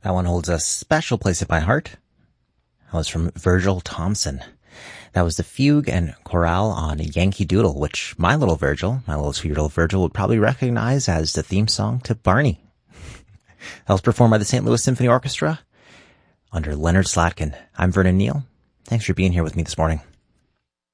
That one holds a special place in my heart. That was from Virgil Thompson. That was the fugue and chorale on Yankee Doodle, which my little sweet little Virgil would probably recognize as the theme song to Barney. That was performed by the St. Louis Symphony Orchestra under Leonard Slatkin. I'm Vernon Neal. Thanks for being here with me this morning.